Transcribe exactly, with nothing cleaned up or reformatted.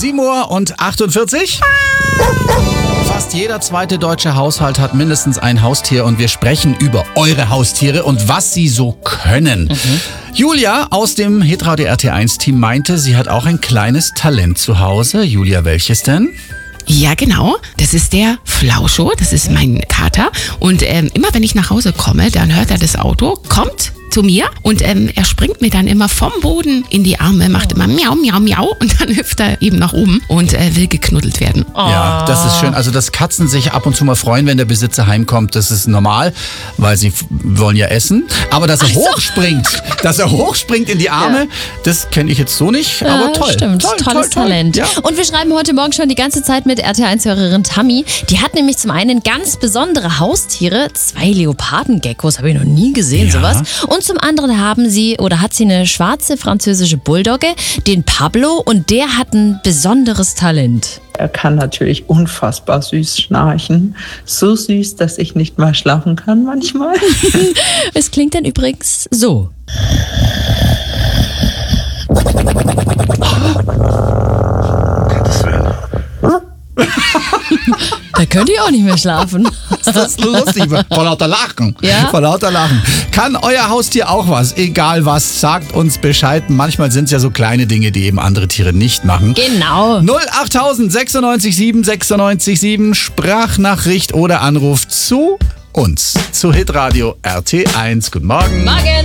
sieben Uhr und achtundvierzig. Fast jeder zweite deutsche Haushalt hat mindestens ein Haustier und wir sprechen über eure Haustiere und was sie so können. Mhm. Julia aus dem Hitradio R T eins Team meinte, sie hat auch ein kleines Talent zu Hause. Julia, welches denn? Ja, genau. Das ist der Flauscho. Das ist mein Kater. Und ähm, immer wenn ich nach Hause komme, dann hört er das Auto, kommt zu mir und ähm, er springt mir dann immer vom Boden in die Arme, macht immer miau, miau, miau und dann hüpft er eben nach oben und äh, will geknuddelt werden. Oh. Ja, das ist schön. Also, dass Katzen sich ab und zu mal freuen, wenn der Besitzer heimkommt, das ist normal, weil sie f- wollen ja essen. Aber dass er Ach so. hochspringt, dass er hochspringt in die Arme, ja. das kenne ich jetzt so nicht, ja, aber toll. Stimmt, toll, tolles toll, Talent. Ja. Und wir schreiben heute Morgen schon die ganze Zeit mit R T eins-Hörerin Tammy. Die hat nämlich zum einen ganz besondere Haustiere, zwei Leopardengeckos, habe ich noch nie gesehen, Ja. sowas. Und zum anderen haben sie oder hat sie eine schwarze französische Bulldogge, den Pablo, und der hat ein besonderes Talent. Er kann natürlich unfassbar süß schnarchen. So süß, dass ich nicht mal schlafen kann manchmal. Es klingt dann übrigens so. Da könnt ihr auch nicht mehr schlafen. Das ist lustig, vor lauter Lachen. Ja? Vor lauter Lachen. Kann euer Haustier auch was? Egal was, sagt uns Bescheid. Manchmal sind es ja so kleine Dinge, die eben andere Tiere nicht machen. Genau. null achttausend sechsundneunzig sieben sechsundneunzig sieben Sprachnachricht oder Anruf zu uns. Zu Hitradio R T eins. Guten Morgen. Morgen.